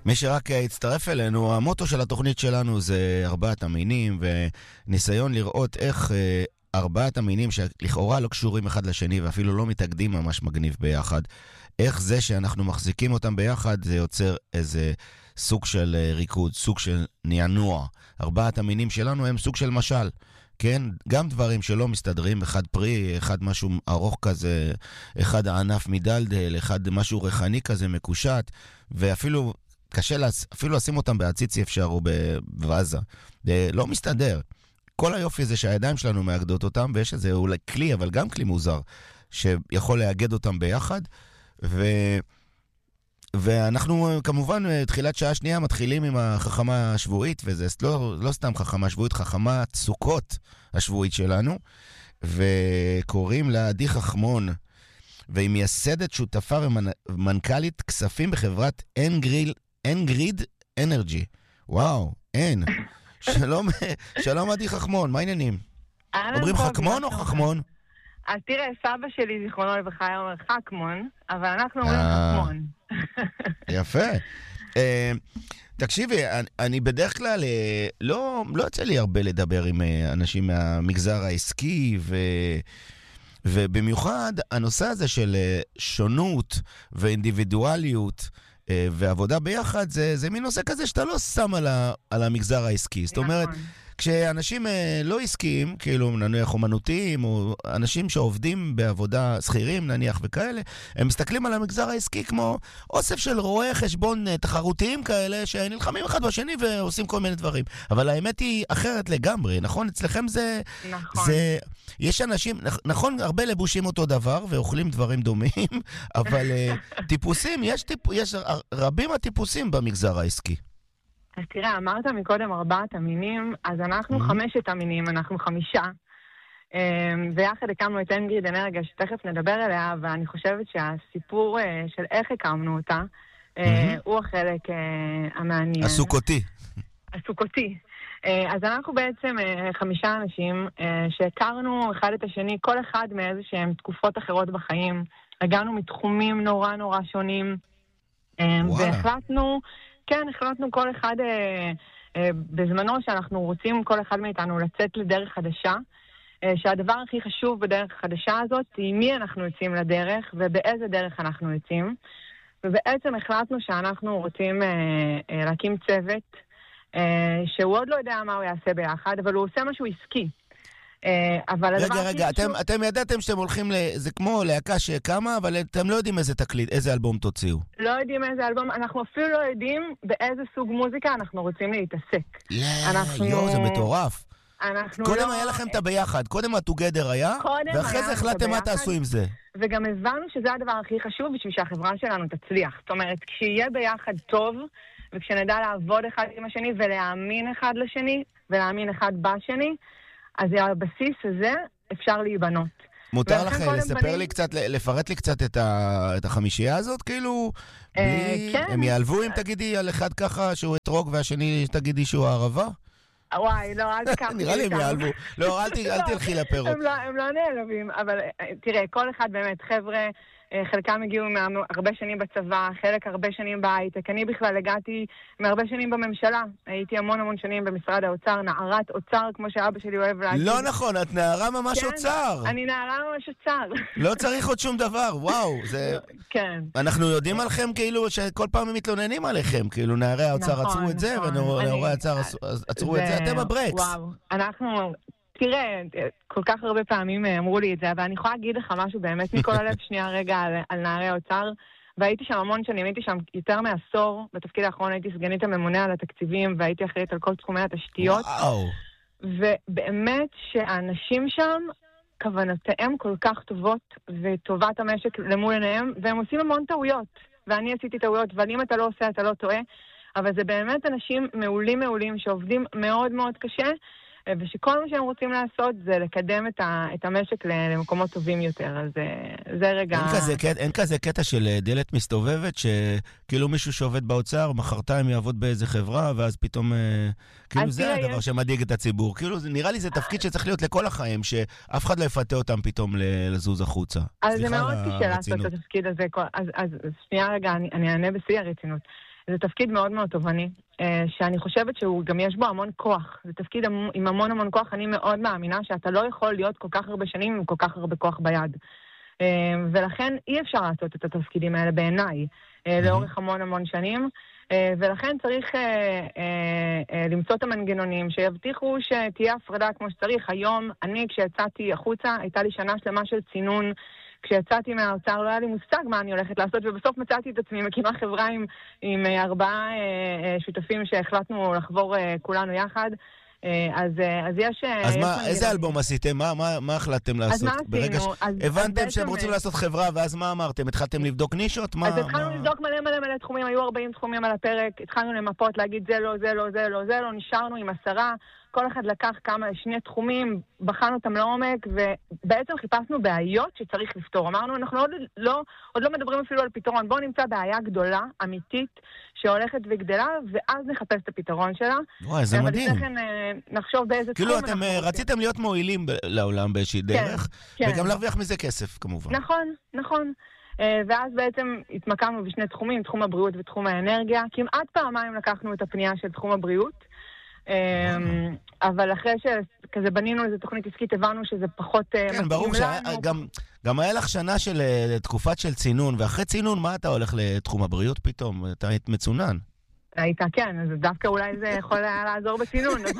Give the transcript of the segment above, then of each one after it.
מי שרק יצטרף אלינו, המוטו של התוכנית שלנו זה 4 המינים, וניסיון לראות איך 4 המינים שלכאורה לא קשורים אחד לשני, ואפילו לא מתאגדים ממש מגניב ביחד, איך זה שאנחנו מחזיקים אותם ביחד, זה יוצר איזה סוג של ריקוד, סוג של נענוע. 4 המינים שלנו הם סוג של משל. כן, גם דברים שלא מסתדרים, אחד פרי, אחד משהו ארוך כזה, אחד הענף מדלדל, אחד משהו ריחני כזה מקושט, ואפילו קשה אפילו לשים אותם בעציצי אפשר או בוואזה. לא מסתדר. כל היופי זה שהידיים שלנו מאגדות אותם, ויש איזה אולי כלי, אבל גם כלי מוזר, שיכול לאגד אותם ביחד, ואנחנו כמובן תחילת שעה שנייה מתחילים עם החכמה השבועית, וזה לא סתם חכמה שבועית, חכמה סוכות השבועית שלנו, וקוראים לה עדי חכמון, והיא מייסדת שותפה ומנכ"לית כספים בחברת אנגריד אנרגי. וואו, אין. שלום עדי חכמון, מה העניינים? אומרים חכמון או חכמון? אז תראה, סבא שלי זיכרונו לברכה היה אומר חכמון, אבל אנחנו אומרים חכמון. יפה. תקשיבי, אני בדרך כלל לא יוצא לי הרבה לדבר עם אנשים מהמגזר העסקי, ובמיוחד הנושא הזה של שונות ואינדיבידואליות ועבודה ביחד, זה מין נושא כזה שאתה לא שם על המגזר העסקי. זאת אומרת, כשאנשים לא עסקיים, כאילו נניח אומנותיים, או אנשים שעובדים בעבודה שכירים נניח וכאלה, הם מסתכלים על המגזר העסקי כמו אוסף של רואי חשבון תחרותיים כאלה, שנלחמים אחד בשני ועושים כל מיני דברים. אבל האמת היא אחרת לגמרי, נכון? אצלכם זה... נכון. יש אנשים, נכון, הרבה לבושים אותו דבר ואוכלים דברים דומים, אבל טיפוסים, יש רבים הטיפוסים במגזר העסקי. אז תראה, אמרת מקודם 4 המינים, אז אנחנו 5 המינים, אנחנו 5. ויחד הקמנו את אנגריד אנרגיה, שתכף נדבר עליה, ואני חושבת שהסיפור של איך הקמנו אותה, הוא החלק המעניין. הסוכותי. אז אנחנו בעצם 5 אנשים שהכרנו אחד את השני, כל אחד מאיזה שהם תקופות אחרות בחיים. הגענו מתחומים נורא נורא שונים, והחלטנו... כן, החלטנו כל אחד בזמנו שאנחנו רוצים כל אחד מאיתנו לצאת לדרך חדשה, שהדבר הכי חשוב בדרך החדשה הזאת היא מי אנחנו יוצאים לדרך ובאיזה דרך אנחנו יוצאים, ובעצם החלטנו שאנחנו רוצים להקים צוות שהוא עוד לא יודע מה הוא יעשה ביחד, אבל הוא עושה משהו עסקי. רגע, אתם ידעתם שאתם הולכים, זה כמו להקה שקמה, אבל אתם לא יודעים איזה תקליט, איזה אלבום תוציאו. לא יודעים איזה אלבום, אנחנו אפילו לא יודעים באיזה סוג מוזיקה אנחנו רוצים להתעסק. זה מטורף. קודם היה לכם את הביחד, קודם הטוגדר היה, ואחרי זה החלטתם מה תעשו עם זה. וגם הבנו שזה הדבר הכי חשוב בשביל שהחברה שלנו תצליח. זאת אומרת, כשיהיה ביחד טוב, וכשנדע לעבוד אחד עם השני ולהאמין אחד לשני, ולהאמין אחד בשני, אז הבסיס הזה אפשר להיבנות. מותר לך לספר לי קצת, לפרט לי קצת את החמישייה הזאת, כאילו, הם יעלבו אם תגידי על אחד ככה שהוא אתרוג והשני תגידי שהוא הערבה? וואי, לא, אל תקח. נראה לי הם יעלבו. לא, אל תלכי לפירות. הם לא נעלבים, אבל תראה, כל אחד באמת, חבר'ה, חלקם הגיעו הרבה שנים בצבא, חלק הרבה שנים בהייטק. אני בכלל הגעתי מהרבה שנים בממשלה. הייתי המון שנים במשרד האוצר, נערת אוצר, כמו שאבא שלי אוהב להגיד. לא נכון, את נערה ממש אוצר. אני נערה ממש אוצר. לא צריך עוד שום דבר, וואו. כן. אנחנו יודעים עליכם כאילו שכל פעם הם מתלוננים עליכם, כאילו נערי האוצר עצרו את זה, ונערי האוצר עצרו את זה, אתם הברקס. וואו, אנחנו... תראה, כל כך הרבה פעמים אמרו לי את זה, אבל אני יכולה להגיד לך משהו באמת מכל הלב שנייה רגע על נערי האוצר, והייתי שם המון שנים, הייתי שם יותר מעשור, בתפקיד האחרון הייתי סגנית הממונה על התקציבים, והייתי אחראית על כל תחומי התשתיות, ובאמת שהאנשים שם, כוונותיהם כל כך טובות, וטובת המשק למול עיניהם, והם עושים המון טעויות, ואני עשיתי טעויות, אבל אם אתה לא עושה, אתה לא טועה, אבל זה באמת אנשים מעולים שעובדים מאוד מאוד קשה, ושכל מה שהם רוצים לעשות זה לקדם את המשק למקומות טובים יותר, אז זה רגע... אין כזה קטע של דלת מסתובבת, שכאילו מישהו שעובד באוצר, מחרתיים יעבוד באיזה חברה, ואז פתאום... כאילו זה הדבר שמדאיג את הציבור. כאילו נראה לי זה תפקיד שצריך להיות לכל החיים, שאף אחד לא יפתה אותם פתאום לזוז החוצה. אז זה מאוד קשה לעשות את התפקיד הזה. אז שנייה רגע, אני אענה בשיא הרצינות. זה תפקיד מאוד מאוד תובעני, שאני חושבת שהוא גם יש בו המון כוח. זה תפקיד עם המון המון כוח. אני מאוד מאמינה שאתה לא יכול להיות כל כך הרבה שנים עם כל כך הרבה כוח ביד. ולכן אי אפשר לעשות את התפקידים האלה בעיניי, לאורך המון המון שנים. ולכן צריך למצוא את המנגנונים שיבטיחו שתהיה הפרדה כמו שצריך. היום, אני כשיצאתי החוצה, הייתה לי שנה שלמה של צינון. כשיצאתי מהאוצר לא היה לי מושג מה אני הולכת לעשות, ובסוף מצאתי את עצמי מקימה חברה עם 4 שותפים שהחלטנו לחבור כולנו יחד. אז יש... אז איזה אלבום עשיתם? מה החלטתם לעשות? אז מה עשינו? הבנתם שהם רוצים לעשות חברה, ואז מה אמרתם? התחלתם לבדוק נישות? אז התחלנו לבדוק מלא תחומים, היו 40 תחומים על הפרק, התחלנו למפות, להגיד זה לא, זה לא, זה לא, זה לא, נשארנו עם 10, כל אחד לקח 2 תחומים, בחנו אותם לעומק, ובעצם חיפשנו בעיות שצריך לפתור. אמרנו, אנחנו עוד לא מדברים אפילו על פתרון, בואו נמצא בעיה גדולה, אמיתית, שהולכת וגדלה, ואז נחפש את הפתרון שלה. וואי, זה מדהים. אבל לכן נחשוב באיזה תחום. כאילו אתם רציתם להיות מועילים לעולם באיזושהי דרך, וגם להרוויח מזה כסף, כמובן. נכון. ואז בעצם התמקמנו בשני תחומים, תחום הבריאות ותחום האנרגיה. כמעט פעמיים לקחנו את הפנייה של תחום הבריאות, אבל אחרי שכזה בנינו איזו תוכנית עסקית, הבנו שזה פחות כן, ברור גם היה לך שנה של תקופת של צינון, ואחרי צינון מה אתה הולך לתחום הבריאות פתאום? אתה היית מצונן. הייתה, כן, אז דווקא אולי זה יכול היה לעזור בצינון, אבל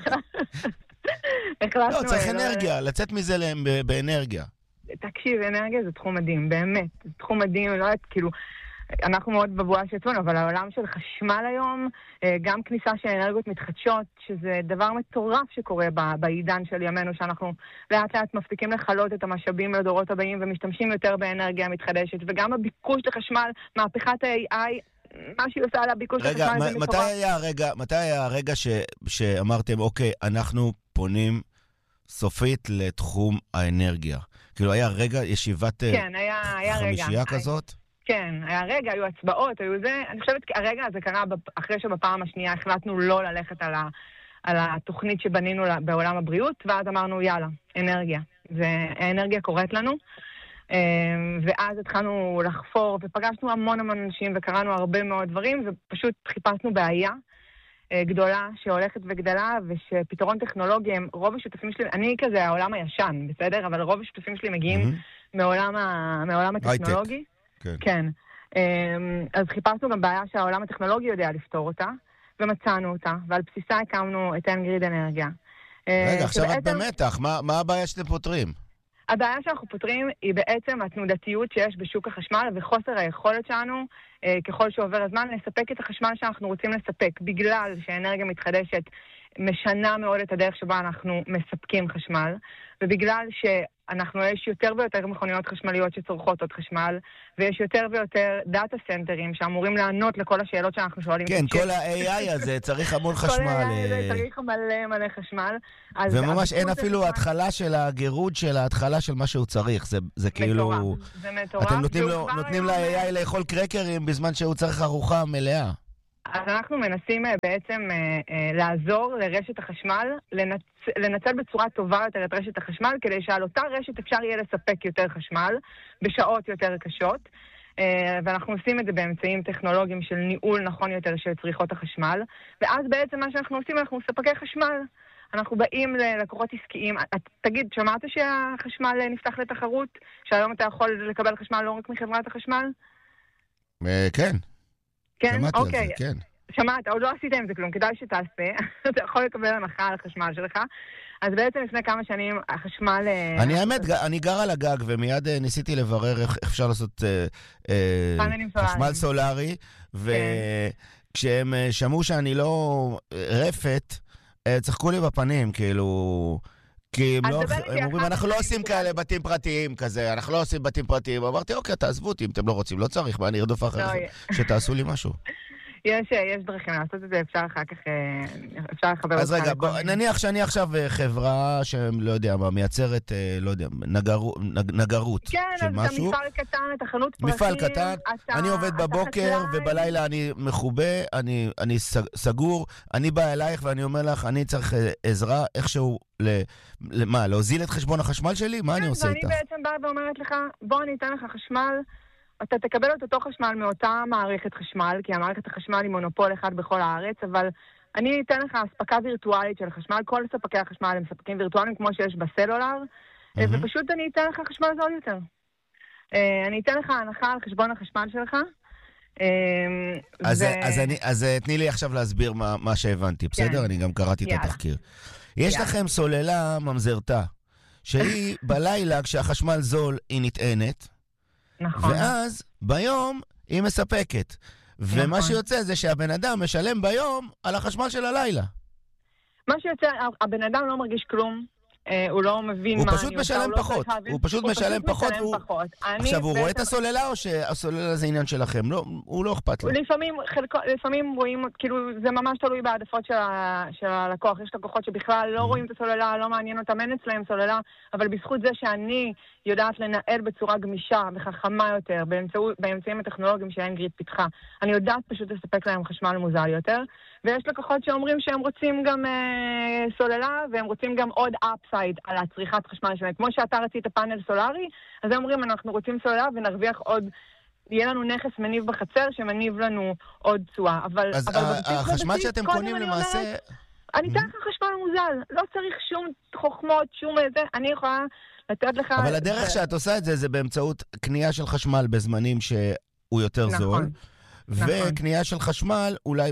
לא, צריך אנרגיה, לצאת מזה באנרגיה. תקשיב, אנרגיה זה תחום מדהים, באמת. זה תחום מדהים, לא יודעת, כאילו, אנחנו מאוד בבועה של עצמנו, אבל העולם של חשמל היום, גם כניסה של אנרגיות מתחדשות, שזה דבר מטורף שקורה בעידן של ימינו, שאנחנו לאט לאט מפסיקים לחלות את המשאבים לדורות הבאים, ומשתמשים יותר באנרגיה מתחדשת, וגם הביקוש לחשמל, מהפכת ה-AI, מה שהיא עושה על הביקוש לחשמל זה מטורף. מתי היה הרגע שאמרתם, אוקיי, אנחנו פונים סופית לתחום האנרגיה? כאילו היה רגע, ישיבת חמישייה כזאת? כן, היה רגע, היו הצבעות, היו זה. אני חושבת שהרגע הזה קרה אחרי שבפעם השנייה החלטנו לא ללכת על התוכנית שבנינו בעולם הבריאות, ואז אמרנו, יאללה, אנרגיה. והאנרגיה קוראת לנו. ואז התחלנו לחפור, ופגשנו המון אנשים, וקראנו הרבה מאוד דברים, ופשוט חיפשנו בעיה גדולה שהולכת וגדלה, ושפתרון טכנולוגי, רוב השותפים שלי, אני כזה העולם הישן, בסדר? אבל רוב השותפים שלי מגיעים מעולם הטכנולוגי. כן. אז חיפשנו גם בעיה שהעולם הטכנולוגי יודע לפתור אותה, ומצאנו אותה, ועל בסיסה הקמנו את אנגריד אנרגיה. רגע, עכשיו את במתח, מה הבעיה שאתם פותרים? הבעיה שאנחנו פותרים היא בעצם התנודתיות שיש בשוק החשמל, וחוסר היכולת שלנו, ככל שעובר הזמן, לספק את החשמל שאנחנו רוצים לספק, בגלל שהאנרגיה מתחדשת משנה מאוד את הדרך שבה אנחנו מספקים חשמל, ובגלל יש יותר ויותר מכוניות חשמליות שצורכות עוד חשמל, ויש יותר ויותר דאטה סנטרים שאמורים לענות לכל השאלות שאנחנו שואלים. כן, כל ה-AI הזה צריך המון חשמל. כל ה-AI הזה צריך מלא חשמל. וממש אין אפילו התחלה של הגירוד של ההתחלה של מה שהוא צריך. זה כאילו... זה מטורף. אתם נותנים ל-AI לאכול קרקרים בזמן שהוא צריך ארוחה מלאה. אז אנחנו מנסים בעצם לעזור לרשת החשמל, לנצל בצורה טובה יותר את רשת החשמל, כדי שעל אותה רשת אפשר יהיה לספק יותר חשמל, בשעות יותר קשות, ואנחנו עושים את זה באמצעים טכנולוגיים של ניהול נכון יותר של צריכות החשמל, ואז בעצם מה שאנחנו עושים, אנחנו ספקי חשמל. אנחנו באים ללקוחות עסקיים. תגיד, שמעת שהחשמל נפתח לתחרות? שהיום אתה יכול לקבל חשמל לא רק מחברת החשמל? כן. כן? שמעתי אוקיי. על זה, כן. שמעת, עוד לא עשית עם זה כלום, כדאי שתעשה. אתה יכול לקבל הנחה על החשמל שלך. אז בעצם לפני כמה שנים החשמל... אני גר על הגג, ומיד ניסיתי לברר איך אפשר לעשות חשמל סולרי, וכשהם שמעו שאני לא רפת, צחקו לי בפנים, כאילו... כי הם אומרים, אנחנו לא עושים כאלה בתים פרטיים כזה, אנחנו לא עושים בתים פרטיים. אמרתי, אוקיי, תעזבו אותי, אם אתם לא רוצים, לא צריך, מה אני ארדוף אחריכם, שתעשו לי משהו. יש דרכים לעשות את זה, אפשר אחר כך, אפשר לחבר אותך. אז רגע, נניח שאני עכשיו חברה שלא יודע מה, מייצרת, לא יודע, נגרות של משהו. כן, אז אתה מפעל קטן, אתה חנות פרטים. מפעל קטן, אני עובד בבוקר ובלילה אני מחובה, אני סגור, אני בא אלייך ואני אומר לך, אני צריך עזרה איכשהו, להוזיל את חשבון החשמל שלי? מה אני עושה איתך? ואני בעצם באה ואומרת לך, בוא אני אתן לך חשמל, אתה תקבל את אותו חשמל מאותה מערכת חשמל, כי המערכת החשמל היא מונופול אחד בכל הארץ, אבל אני אתן לך הספקה וירטואלית של חשמל, כל ספקי החשמל הם ספקים וירטואליים כמו שיש בסלולר, ופשוט אני אתן לך חשמל זול יותר. אני אתן לך הנחה על חשבון החשמל שלך. אז תני לי עכשיו להסביר מה שהבנתי, בסדר? אני גם קראתי את התחקיר. יש לכם סוללה ממזרתה, שהיא בלילה כשהחשמל זול היא נטענת, ואז ביום היא מספקת. ומה שיוצא זה שהבן אדם משלם ביום על החשמל של הלילה. מה שיוצא, הבן אדם לא מרגיש כלום. הוא לא מבין מה הוא פשוט משלם פחות. הוא פשוט משלם פחות. עכשיו, הוא רואה את הסוללה או שהסוללה זה עניין שלכם? הוא לא אכפת לו. לפעמים רואים, כאילו, זה ממש תלוי בעדפות של הלקוח. יש לקוחות שבכלל לא רואים את הסוללה, לא מעניין אותם, אין אצלהם סוללה, אבל בזכות זה שאני יודעת לנהל בצורה גמישה וחכמה יותר, באמצעים הטכנולוגיים שהאנגריד פיתחה, אני יודעת פשוט לספק להם חשמל מוזל יותר, ויש לקוחות שאומרים שהם רוצים גם סוללה, והם רוצים גם עוד אפסייד על הצריכת חשמל שלהם. כמו שאתה רצית פאנל סולרי, אז הם אומרים, אנחנו רוצים סוללה ונרוויח עוד, יהיה לנו נכס מניב בחצר שמניב לנו עוד תשואה. אז החשמל שאתם קונים למעשה... אני אתן לך חשמל מוזל, לא צריך שום חוכמות, שום איזה, אני יכולה לתת לך... אבל הדרך שאת עושה את זה, זה באמצעות קנייה של חשמל בזמנים שהוא יותר זול. וקנייה של חשמל, אולי,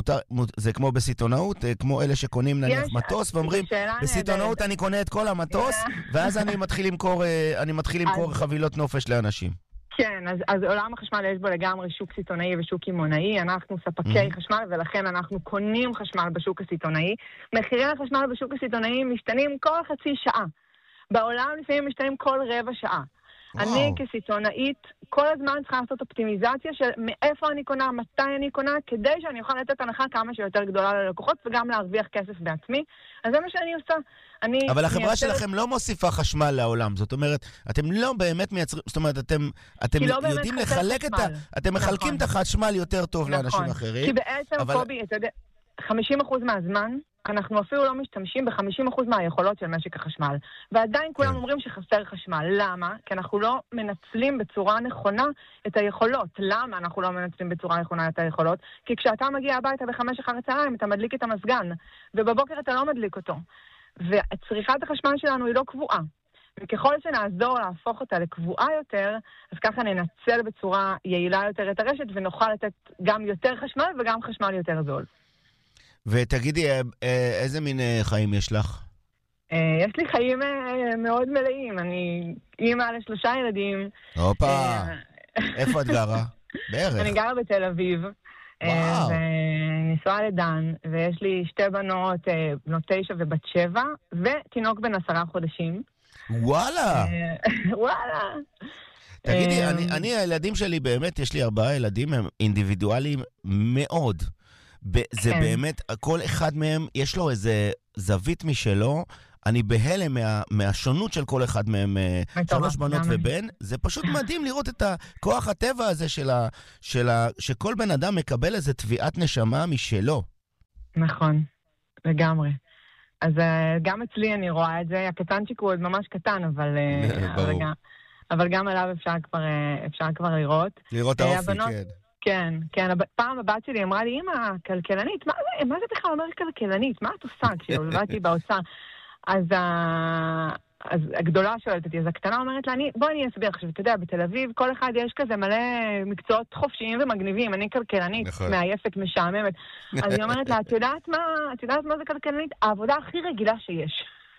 זה כמו בסיטונאות, כמו אלה שקונים נניח מטוס, ואומרים, בסיטונאות אני קונה את כל המטוס, ואז אני מתחיל למכור חבילות נופש לאנשים. כן, אז עולם החשמל יש בו לגמרי שוק סיטונאי ושוק אימונאי, אנחנו ספקי חשמל, ולכן אנחנו קונים חשמל בשוק הסיטונאי. מחירי החשמל בשוק הסיטונאי משתנים כל חצי שעה. בעולם לפעמים משתנים כל רבע שעה. אני כסיטונאית כל הזמן צריכה לעשות אופטימיזציה של מאיפה אני קונה, מתי אני קונה, כדי שאני אוכל לתת הנחה כמה שיותר גדולה ללקוחות וגם להרוויח כסף בעצמי. אז זה מה שאני עושה. אבל החברה שלכם לא מוסיפה חשמל לעולם. זאת אומרת, אתם לא באמת מייצרים, זאת אומרת, אתם יודעים לחלק אתם מחלקים את החשמל יותר טוב לאנשים אחרים. כי בעצם, קובי, אתה יודע, 50% מהזמן אנחנו אפילו לא משתמשים ב-50% מהיכולות של משק החשמל. ועדיין כולם אומרים שחסר חשמל. למה? כי אנחנו לא מנצלים בצורה נכונה את היכולות. למה אנחנו לא מנצלים בצורה נכונה את היכולות? כי כשאתה מגיע הביתה ב5 אחר הצהריים, אתה מדליק את המסגן, ובבוקר אתה לא מדליק אותו. וצריכת החשמל שלנו היא לא קבועה. וככל שנעזור להפוך אותה לקבועה יותר, אז ככה ננצל בצורה יעילה יותר את הרשת, ונוכל לתת גם יותר חשמל וגם חשמל יותר זול. ותגידי, איזה מין חיים יש לך? יש לי חיים מאוד מלאים. אני אימא ל3 ילדים. הופה, איפה את גרה? בערך. אני גרה בתל אביב. וואו. ונשואה לדן, ויש לי 2 בנות, בנות 9 ובת 7, ותינוק בן 10 חודשים. וואלה. וואלה. תגידי, הילדים שלי באמת, יש לי 4 ילדים, הם אינדיבידואליים מאוד. זה באמת, כל אחד מהם יש לו איזה זווית משלו, אני בהלם מהשונות של כל אחד מהם, 3 בנות ובן, זה פשוט מדהים לראות את הכוח הטבע הזה שכל בן אדם מקבל איזה תביעת נשמה משלו. נכון, לגמרי. אז גם אצלי אני רואה את זה, הקטנצ'יק הוא עוד ממש קטן, אבל גם עליו אפשר כבר לראות. לראות האופי, כן. כן, פעם הבת שלי אמרה לי, אמא, כלכלנית, מה זה בכלל אומר כלכלנית? מה את עושה כשהולדתי באוצר? אז הגדולה שואלת אותי, אז הקטנה אומרת לה, בוא אני אסביר עכשיו, אתה יודע, בתל אביב כל אחד יש כזה מלא מקצועות חופשיים ומגניבים, אני כלכלנית, מעייפת, משעממת. אז היא אומרת לה, את יודעת מה זה כלכלנית? העבודה הכי רגילה שיש.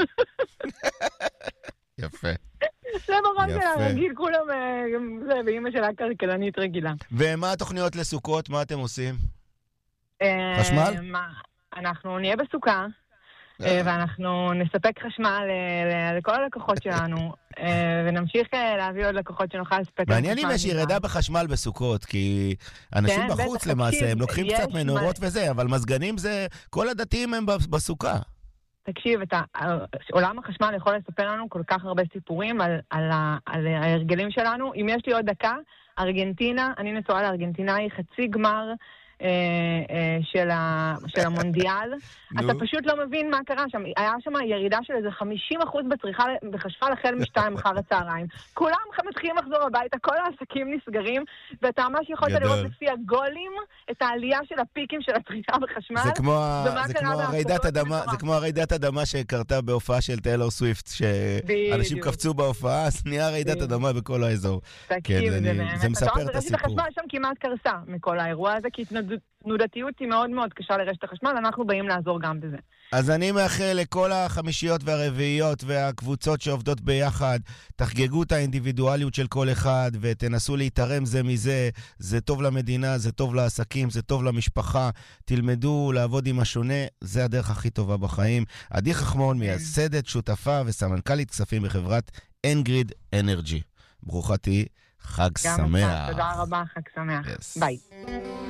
יפה. זה בראש שלה רגיל, כולם, זה באמא שלה כלכלנית רגילה. ומה התוכניות לסוכות? מה אתם עושים? חשמל? אנחנו נהיה בסוכה, ואנחנו נספק חשמל לכל הלקוחות שלנו, ונמשיך להביא עוד לקוחות שנוכל לספק. מעניין אם יש ירידה בחשמל בסוכות, כי אנשים בחוץ למעשה, הם לוקחים קצת מנורות וזה, אבל מזגנים זה, כל הדתיים הם בסוכה. תקשיב, עולם החשמל יכול לספר לנו כל כך הרבה סיפורים על ההרגלים שלנו. אם יש לי עוד דקה, ארגנטינה, אני נשואה לארגנטינאי, חצי גמר של המונדיאל. אתה פשוט לא מבין מה קרה שם. היה שם ירידה של איזה 50% בצריכה בחשמל החל משתיים אחר הצהריים. כולם מתחילים לחזור הביתה, כל העסקים נסגרים, ואתה ממש יכולת לראות לפי הגולים את העלייה של הפיקים של הצריכה בחשמל. זה כמו הרעידת אדמה שקרתה בהופעה של טיילור סוויפט, שאנשים קפצו בהופעה, אז נהיה רעידת אדמה בכל האזור. זה מספר את הסיפור. החשמל שם כמעט קרסה מכל האירוע הזה, כי תנודתיות היא מאוד מאוד קשה לרשת החשמל, אנחנו באים לעזור גם בזה. אז אני מאחל לכל החמישיות והרביעיות והקבוצות שעובדות ביחד, תחגגו את האינדיבידואליות של כל אחד ותנסו להתערם זה מזה, זה טוב למדינה, זה טוב לעסקים, זה טוב למשפחה, תלמדו לעבוד עם השונה, זה הדרך הכי טובה בחיים. עדי חכמון, מייסדת, שותפה וסמנכ"לית כספים בחברת אנגריד אנרג'י. ברוכה תהי, חג שמח. תודה רבה, חג שמח. ביי.